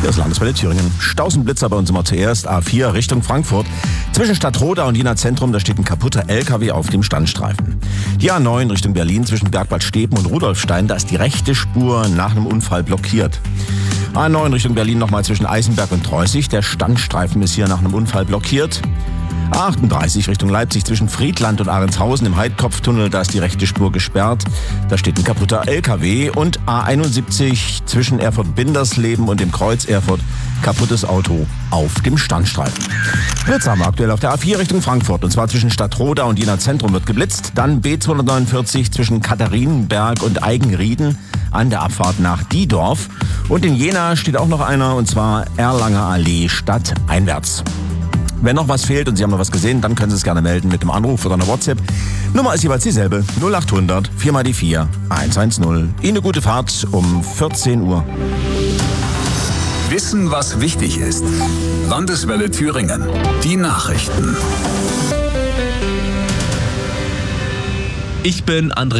Hier ist Landeswelle Thüringen. Stausenblitzer bei uns immer zuerst. A4 Richtung Frankfurt. Zwischen Stadtroda und Jena Zentrum, da steht ein kaputter LKW auf dem Standstreifen. Die A9 Richtung Berlin zwischen Bergwald-Steben und Rudolfstein, da ist die rechte Spur nach einem Unfall blockiert. A9 Richtung Berlin nochmal zwischen Eisenberg und Treußig. Der Standstreifen ist hier nach einem Unfall blockiert. A38 Richtung Leipzig zwischen Friedland und Ahrentshausen im Heidkopftunnel, da ist die rechte Spur gesperrt. Da steht ein kaputter LKW. Und A71 zwischen Erfurt-Bindersleben und dem Kreuz Erfurt, kaputtes Auto auf dem Standstreifen. Blitz haben wir aktuell auf der A4 Richtung Frankfurt, und zwar zwischen Stadtroda und Jena Zentrum wird geblitzt. Dann B249 zwischen Katharinenberg und Eigenrieden an der Abfahrt nach Diedorf. Und in Jena steht auch noch einer, und zwar Erlanger Allee stadteinwärts. Wenn noch was fehlt und Sie haben noch was gesehen, dann können Sie es gerne melden mit einem Anruf oder einer WhatsApp. Nummer ist jeweils dieselbe, 0800 4x4 110. Ihnen eine gute Fahrt um 14 Uhr. Wissen, was wichtig ist. Landeswelle Thüringen. Die Nachrichten. Ich bin André